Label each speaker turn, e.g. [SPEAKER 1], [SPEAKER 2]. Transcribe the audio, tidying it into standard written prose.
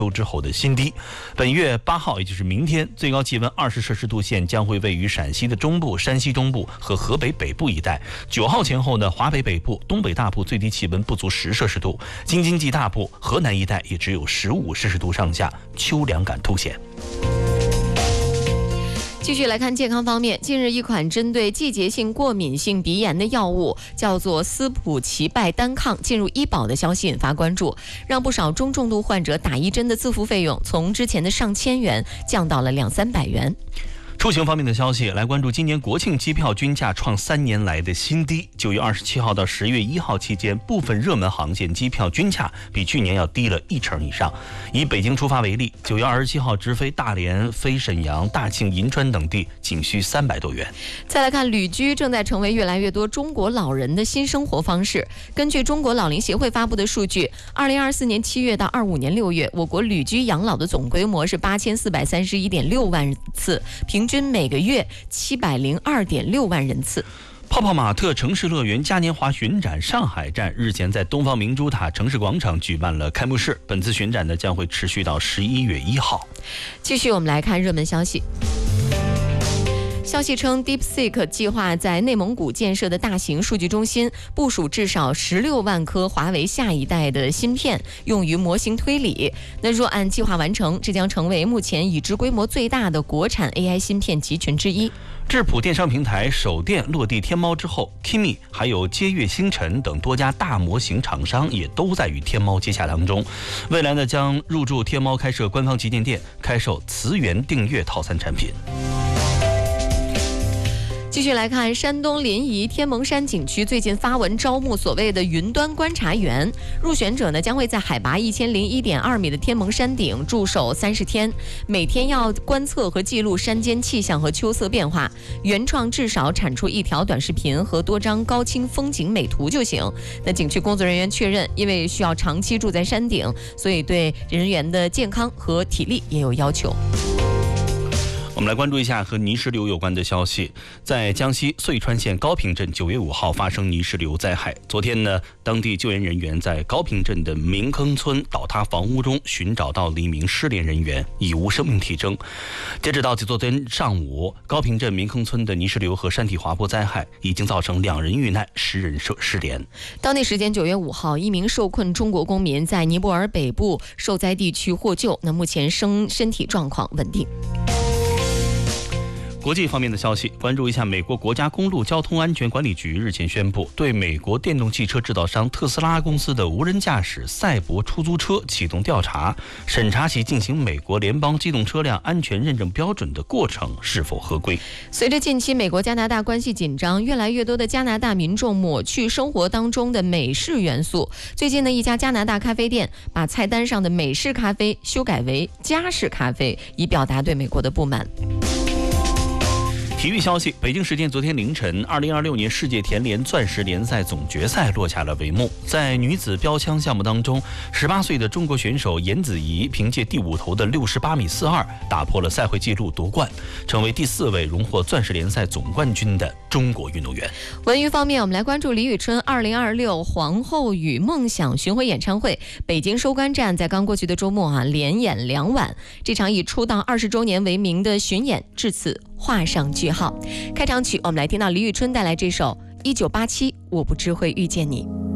[SPEAKER 1] 之后的新低。本月8号，也就是明天，最高气温20摄氏度线将会位于陕西的中部、山西中部和河北北部一带。9号前后呢，华北北部、东北大部最低气温不足10摄氏度，京津冀大部、河南一带也只有15摄氏度上下，秋凉感凸显。
[SPEAKER 2] 继续来看健康方面，近日一款针对季节性过敏性鼻炎的药物叫做斯普齐拜单抗进入医保的消息引发关注，让不少中重度患者打一针的自付费用从之前的上千元降到了200-300元。
[SPEAKER 1] 出行方面的消息，来关注今年国庆机票均价创3年来的新低。9月27号到10月1号期间，部分热门航线机票均价比去年要低了1成以上。以北京出发为例，9月27号直飞大连、飞沈阳、大庆、银川等地，仅需300多元。
[SPEAKER 2] 再来看旅居正在成为越来越多中国老人的新生活方式。根据中国老龄协会发布的数据，2024年7月到25年6月，我国旅居养老的总规模是8431.6万次，平均每个月702.6万人次。
[SPEAKER 1] 泡泡玛特城市乐园嘉年华巡展上海站日前在东方明珠塔城市广场举办了开幕式，本次巡展呢将会持续到11月1号。
[SPEAKER 2] 继续我们来看热门消息。消息称 ，DeepSeek 计划在内蒙古建设的大型数据中心部署至少16万颗华为下一代的芯片，用于模型推理。那若按计划完成，这将成为目前已知规模最大的国产 AI 芯片集群之一。
[SPEAKER 1] 智谱电商平台首店落地天猫之后 ，Kimi 还有接月星辰等多家大模型厂商也都在与天猫接洽当中。未来呢，将入驻天猫开设官方旗舰店，开售磁源订阅套餐产品。
[SPEAKER 2] 继续来看，山东临沂天蒙山景区最近发文招募所谓的云端观察员，入选者呢将会在海拔1001.2米的天蒙山顶驻守30天，每天要观测和记录山间气象和秋色变化，原创至少产出1条短视频和多张高清风景美图就行。那景区工作人员确认，因为需要长期住在山顶，所以对人员的健康和体力也有要求。
[SPEAKER 1] 我们来关注一下和泥石流有关的消息。在江西遂川县高坪镇9月5号发生泥石流灾害。昨天呢，当地救援人员在高坪镇的明坑村倒塌房屋中寻找到了1名失联人员，已无生命体征。截止到昨天上午，高坪镇明坑村的泥石流和山体滑坡灾害已经造成2人遇难，10人失联。
[SPEAKER 2] 当地时间9月5号，一名受困中国公民在尼泊尔北部受灾地区获救，那目前身体状况稳定。
[SPEAKER 1] 国际方面的消息，关注一下美国国家公路交通安全管理局日前宣布，对美国电动汽车制造商特斯拉公司的无人驾驶赛博出租车启动调查，审查其进行美国联邦机动车辆安全认证标准的过程是否合规。
[SPEAKER 2] 随着近期美国加拿大关系紧张，越来越多的加拿大民众抹去生活当中的美式元素。最近的一家加拿大咖啡店把菜单上的美式咖啡修改为加式咖啡，以表达对美国的不满。
[SPEAKER 1] 体育消息，北京时间昨天凌晨，2026年世界田联钻石联赛总决赛落下了帷幕。在女子标枪项目当中，18岁的中国选手严子怡凭借第5投的68.42米打破了赛会纪录夺冠，成为第4位荣获钻石联赛总冠军的中国运动员。
[SPEAKER 2] 文娱方面，我们来关注李宇春2026皇后与梦想巡回演唱会，北京收官站在刚过去的周末连演2晚，这场以出道20周年为名的巡演至此画上句号。开场曲我们来听到李宇春带来这首1987我不知会遇见你。